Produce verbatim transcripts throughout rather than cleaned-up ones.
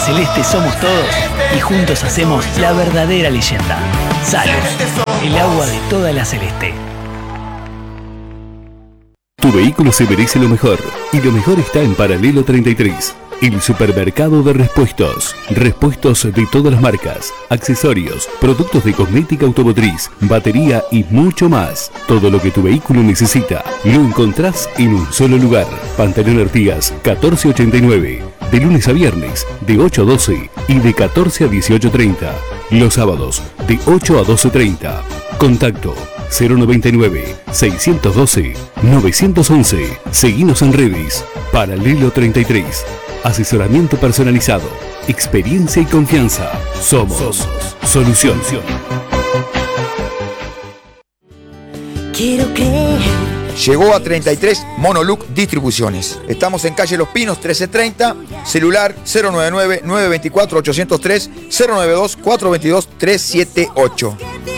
celeste somos todos y juntos hacemos la verdadera leyenda. Salus, el agua de toda la celeste. Tu vehículo se merece lo mejor, y lo mejor está en Paralelo treinta y tres, el supermercado de repuestos. Repuestos de todas las marcas, accesorios, productos de cosmética automotriz, batería y mucho más. Todo lo que tu vehículo necesita lo encontrás en un solo lugar. Pantalón Artigas catorce ochenta y nueve, de lunes a viernes de ocho a doce y de catorce a dieciocho treinta. Los sábados de ocho a doce treinta. Contacto cero noventa y nueve, seiscientos doce, novecientos once. Seguinos en redes. Paralelo treinta y tres. Asesoramiento personalizado, experiencia y confianza. Somos, Somos. Solución. Quiero creer. Llegó a treinta y tres Monoluc Distribuciones. Estamos en calle Los Pinos trece treinta, celular cero noventa y nueve, nueve dos cuatro, ocho cero tres, cero noventa y dos, cuatro dos dos, tres siete ocho.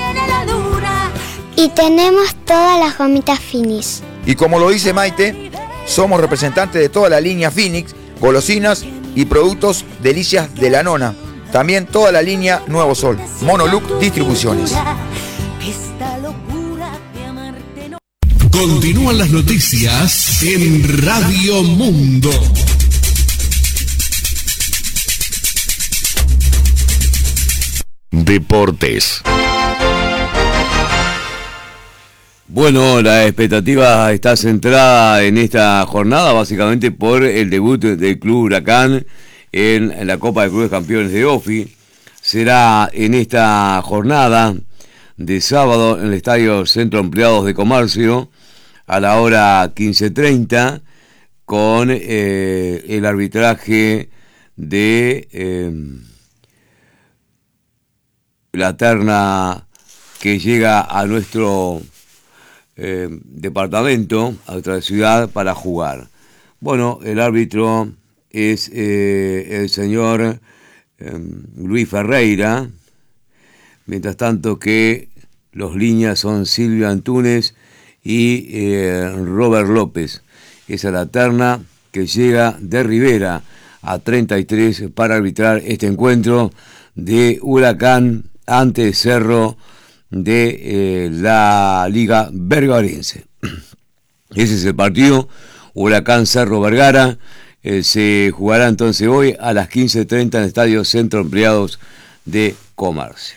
Y tenemos todas las gomitas Finis. Y como lo dice Maite, somos representantes de toda la línea Phoenix, golosinas y productos Delicias de la Nona. También toda la línea Nuevo Sol. Monoluc Distribuciones. Continúan las noticias en Radio Mundo. Deportes. Bueno, la expectativa está centrada en esta jornada básicamente por el debut del Club Huracán en la Copa de Clubes Campeones de O F I. Será en esta jornada de sábado en el Estadio Centro Empleados de Comercio a la hora quince treinta con eh, el arbitraje de eh, la terna que llega a nuestro Eh, departamento, a otra ciudad, para jugar. Bueno, el árbitro es eh, el señor eh, Luis Ferreira, mientras tanto que los líneas son Silvio Antunes y eh, Robert López. Esa es la terna que llega de Rivera a treinta y tres para arbitrar este encuentro de Huracán ante Cerro de eh, la Liga Vergarense. Ese es el partido, Huracán Cerro Vergara. Eh, se jugará entonces hoy a las quince treinta en el Estadio Centro Empleados de Comercio.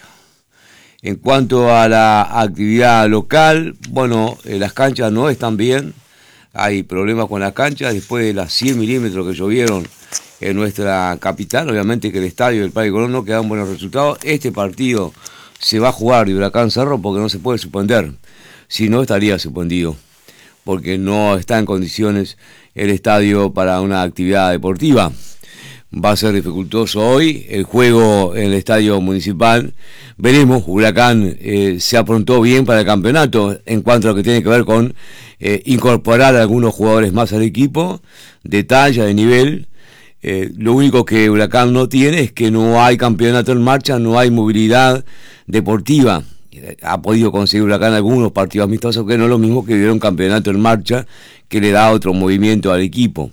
En cuanto a la actividad local, bueno, eh, las canchas no están bien, hay problemas con las canchas después de las cien milímetros que llovieron en nuestra capital. Obviamente que el estadio del Parque Colón no quedan buenos resultados. Este partido se va a jugar de Huracán Cerro porque no se puede suspender, si no estaría suspendido, porque no está en condiciones el estadio para una actividad deportiva. Va a ser dificultoso hoy el juego en el estadio municipal. Veremos, Huracán eh, se aprontó bien para el campeonato en cuanto a lo que tiene que ver con eh, incorporar a algunos jugadores más al equipo, de talla, de nivel. Eh, lo único que Huracán no tiene es que no hay campeonato en marcha, no hay movilidad deportiva. Ha podido conseguir Huracán algunos partidos amistosos, que no es lo mismo que hubiera un campeonato en marcha que le da otro movimiento al equipo.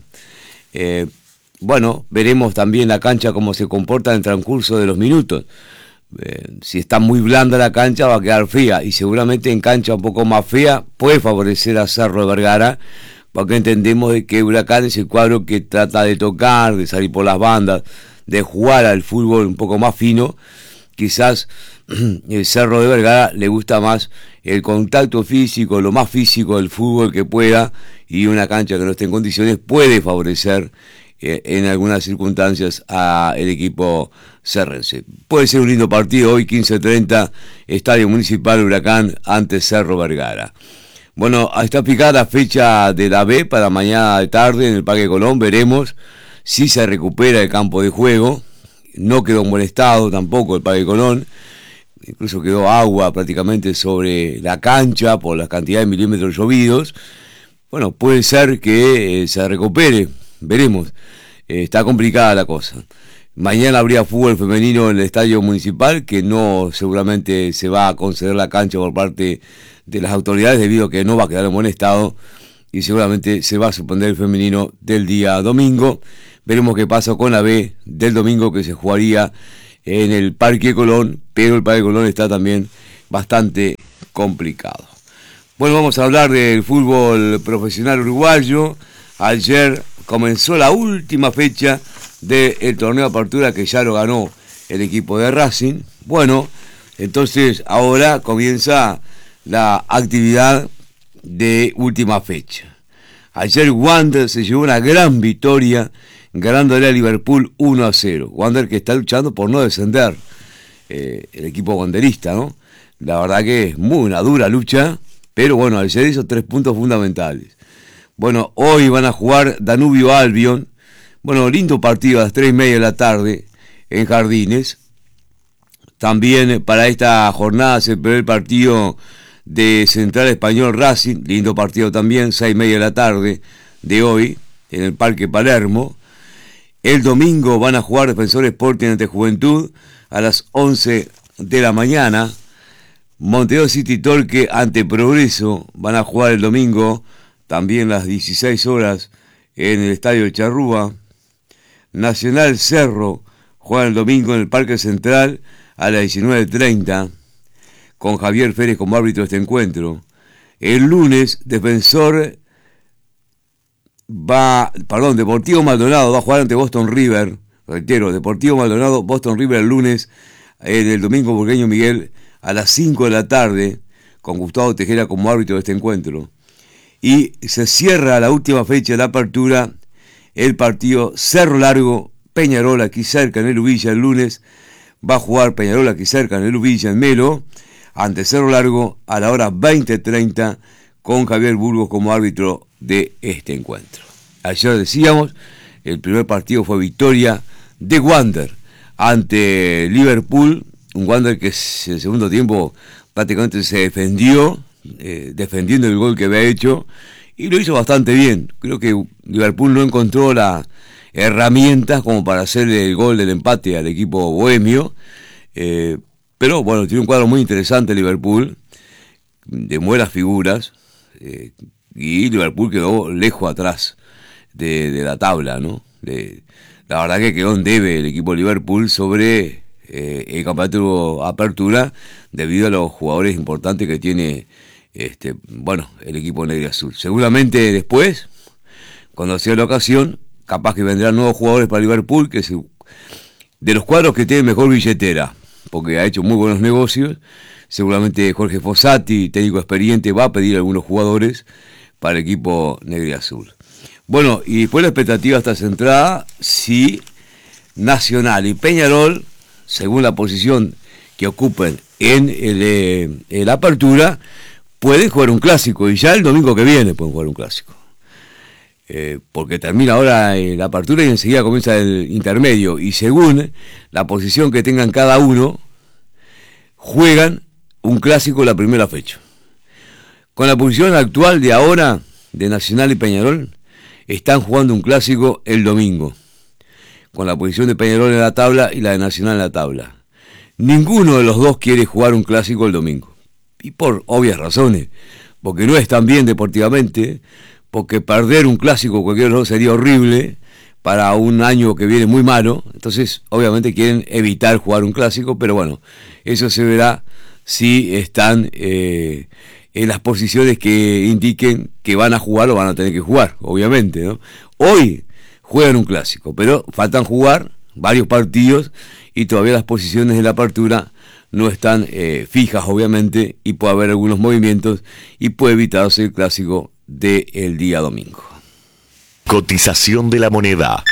Eh, bueno, veremos también la cancha cómo se comporta en el transcurso de los minutos. Eh, si está muy blanda la cancha va a quedar fría, y seguramente en cancha un poco más fea puede favorecer a Cerro de Vergara, porque entendemos de que Huracán es el cuadro que trata de tocar, de salir por las bandas, de jugar al fútbol un poco más fino. Quizás el Cerro de Vergara le gusta más el contacto físico, lo más físico del fútbol que pueda, y una cancha que no esté en condiciones puede favorecer eh, en algunas circunstancias al equipo cerrense. Puede ser un lindo partido hoy, quince treinta, Estadio Municipal Huracán ante Cerro Vergara. Bueno, está fijada la fecha de la B para mañana de tarde en el Parque Colón. Veremos si se recupera el campo de juego. No quedó en buen estado tampoco el Parque Colón. Incluso quedó agua prácticamente sobre la cancha por la cantidad de milímetros llovidos. Bueno, puede ser que eh, se recupere. Veremos. Eh, está complicada la cosa. Mañana habría fútbol femenino en el Estadio Municipal, que no seguramente se va a conceder la cancha por parte de las autoridades debido a que no va a quedar en buen estado, y seguramente se va a suspender el femenino del día domingo. veremos qué pasa con la B del domingo, que se jugaría en el Parque Colón, pero el Parque Colón está también bastante complicado. Bueno, vamos a hablar del fútbol profesional uruguayo. Ayer comenzó la última fecha del torneo de apertura, que ya lo ganó el equipo de Racing. Bueno, entonces ahora comienza la actividad de última fecha. Ayer Wander se llevó una gran victoria ganándole a Liverpool uno a cero. Wander, que está luchando por no descender, eh, el equipo wanderista, ¿no? La verdad que es muy una dura lucha, pero bueno, ayer hizo tres puntos fundamentales. Bueno, hoy van a jugar Danubio Albion. Bueno, lindo partido a las tres y media de la tarde en Jardines. También para esta jornada se prevé el partido de Central Español Racing, lindo partido también, seis y media de la tarde de hoy, en el Parque Palermo. El domingo van a jugar Defensor Sporting ante Juventud a las once de la mañana. Montevideo City Torque ante Progreso van a jugar el domingo, también a las dieciséis horas, en el Estadio de Charrúa. Nacional Cerro juega el domingo en el Parque Central a las diecinueve treinta, con Javier Férez como árbitro de este encuentro. El lunes, Defensor va, perdón, Deportivo Maldonado va a jugar ante Boston River, reitero, Deportivo Maldonado, Boston River el lunes, en el domingo Burgueño Miguel a las cinco de la tarde, con Gustavo Tejera como árbitro de este encuentro. Y se cierra la última fecha de la apertura, el partido Cerro Largo, Peñarol, aquí cerca en el Ubilla el lunes. Va a jugar Peñarol aquí cerca en el Ubilla, en Melo, ante Cerro Largo a la hora veinte treinta, con Javier Burgos como árbitro de este encuentro. Ayer decíamos, el primer partido fue victoria de Wander ante Liverpool, un Wander que en el segundo tiempo prácticamente se defendió, eh, defendiendo el gol que había hecho, y lo hizo bastante bien. Creo que Liverpool no encontró las herramientas como para hacer el gol del empate al equipo bohemio, eh, pero bueno, tiene un cuadro muy interesante Liverpool, de buenas figuras, eh, y Liverpool quedó lejos atrás de, de la tabla, ¿no? De, la verdad que quedó en debe el equipo de Liverpool sobre eh, el campeonato apertura, debido a los jugadores importantes que tiene este, bueno, el equipo negro y azul. Seguramente después, cuando sea la ocasión, capaz que vendrán nuevos jugadores para Liverpool, que es de los cuadros que tienen mejor billetera, porque ha hecho muy buenos negocios. Seguramente Jorge Fossati, técnico experiente, va a pedir a algunos jugadores para el equipo negro y azul. Bueno, y después la expectativa está centrada si Nacional y Peñarol, según la posición que ocupen en el, eh, en la apertura, pueden jugar un clásico, y ya el domingo que viene pueden jugar un clásico. Eh, porque termina ahora eh, la apertura y enseguida comienza el intermedio, y según la posición que tengan cada uno, juegan un clásico la primera fecha. Con la posición actual de ahora de Nacional y Peñarol, están jugando un clásico el domingo, con la posición de Peñarol en la tabla y la de Nacional en la tabla. Ninguno de los dos quiere jugar un clásico el domingo, y por obvias razones, porque no están bien deportivamente, porque perder un clásico cualquiera de los dos sería horrible para un año que viene muy malo. Entonces obviamente quieren evitar jugar un clásico, pero bueno, eso se verá si están eh, en las posiciones que indiquen que van a jugar o van a tener que jugar, obviamente, ¿no? Hoy juegan un clásico, pero faltan jugar varios partidos y todavía las posiciones de la apertura no están eh, fijas, obviamente, y puede haber algunos movimientos y puede evitarse el clásico del día domingo. Cotización de la moneda.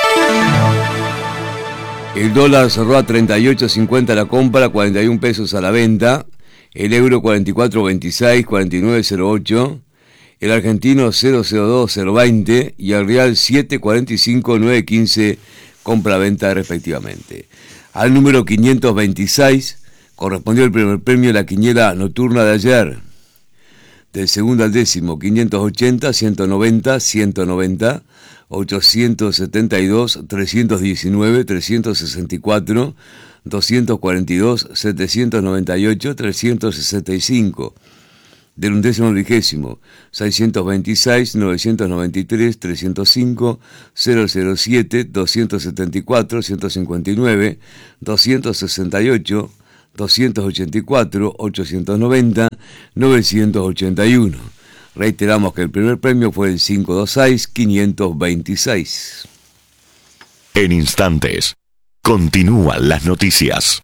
El dólar cerró a treinta y ocho cincuenta la compra, cuarenta y un pesos a la venta. El euro cuarenta y cuatro veintiséis, cuarenta y nueve cero ocho. El argentino cero cero dos cero veinte y el real siete cuarenta y cinco nueve quince compra-venta respectivamente. Al número quinientos veintiséis correspondió el primer premio de la quiniela nocturna de ayer. Del segundo al décimo, quinientos ochenta, ciento noventa, ciento noventa, ochocientos setenta y dos, trescientos diecinueve, trescientos sesenta y cuatro, doscientos cuarenta y dos, setecientos noventa y ocho, trescientos sesenta y cinco. del undécimo vigésimo, seiscientos veintiséis, novecientos noventa y tres, trescientos cinco, cero cero siete, doscientos setenta y cuatro, ciento cincuenta y nueve, doscientos sesenta y ocho, doscientos ochenta y cuatro, ochocientos noventa, novecientos ochenta y uno. Reiteramos que el primer premio fue el cinco dos seis, quinientos veintiséis. En instantes, continúan las noticias.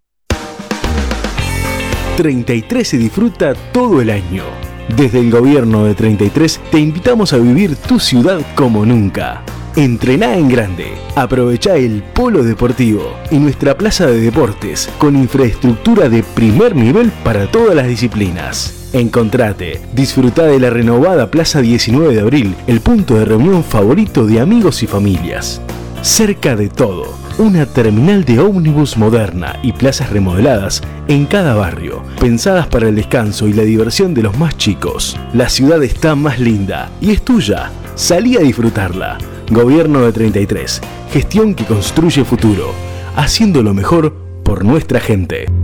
treinta y tres se disfruta todo el año. Desde el gobierno de treinta y tres te invitamos a vivir tu ciudad como nunca. Entrená en grande, aprovechá el polo deportivo y nuestra plaza de deportes con infraestructura de primer nivel para todas las disciplinas. Encontrate, disfrutá de la renovada Plaza diecinueve de abril, el punto de reunión favorito de amigos y familias. Cerca de todo, una terminal de ómnibus moderna y plazas remodeladas en cada barrio, pensadas para el descanso y la diversión de los más chicos. La ciudad está más linda y es tuya. Salí a disfrutarla. Gobierno de treinta y tres, gestión que construye futuro, haciendo lo mejor por nuestra gente.